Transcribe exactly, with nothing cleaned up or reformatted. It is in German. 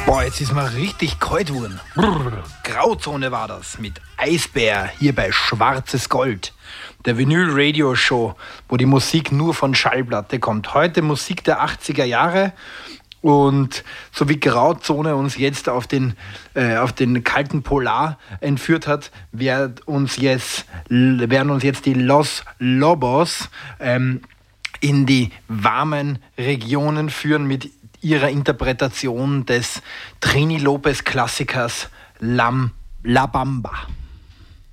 Boah, jetzt ist mir richtig kalt geworden. Brrr. Grauzone war das mit Eisbär hier bei Schwarzes Gold. Der Vinyl-Radio-Show, wo die Musik nur von Schallplatte kommt. Heute Musik der achtziger Jahre. Und so wie Grauzone uns jetzt auf den, äh, auf den kalten Polar entführt hat, wird uns jetzt, werden uns jetzt die Los Lobos ähm, in die warmen Regionen führen mit ihrer Interpretation des Trini Lopez Klassikers Lam La Bamba.